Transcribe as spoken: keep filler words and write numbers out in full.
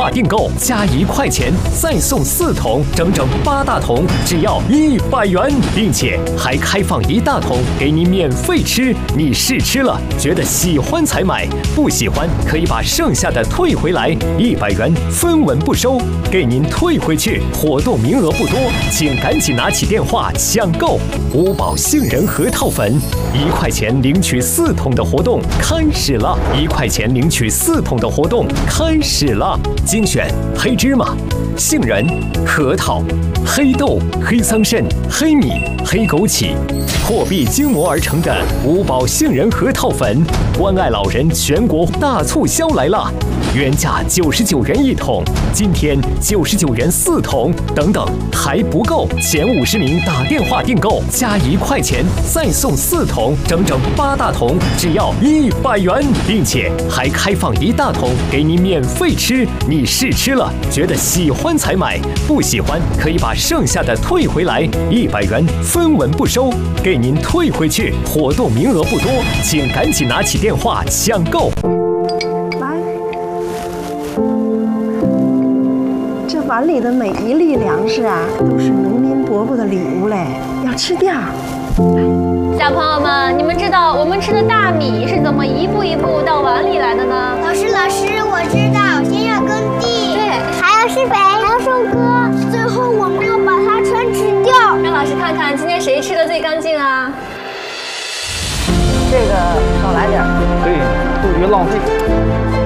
话订购，加一块钱再送四桶，整整八大桶，只要一百元，并且还开放一大桶给你免费吃。你试吃了，觉得喜欢才买，不喜欢可以把剩下的退回来，一百元分文不收，给您退回去。活动名额不多，请赶紧拿起电话抢购五宝杏仁核桃粉，一块钱领取四桶的活动开始了！一块钱领取四桶的活动开始了！精选黑芝麻、杏仁、核桃、黑豆、黑桑葚、黑米、黑枸杞，货币精磨而成的五宝杏仁核桃粉，关爱老人全国大促销来了！原价九十九元一桶，今天九十九元四桶，等等还不够，前五十名打电话订购，加一块钱再送四桶，整整八大桶，只要一百元，并且还开放一大桶给你免费吃。你试吃了，觉得喜欢才买，不喜欢可以把剩下的退回来，一百元分文不收，给您退回去。活动名额不多，请赶紧拿起电话抢购。 碗里的每一粒粮食啊，都是农民伯伯的礼物嘞，要吃掉。 小朋友们，你们知道我们吃的大米是怎么一步一步到碗里来的呢？ 老师，老师，我知道，先要耕地，对，还要施肥，还要收割，最后我们要把它全吃掉。 让老师看看今天谁吃的最干净啊？ 这个少来点， 对，不许浪费。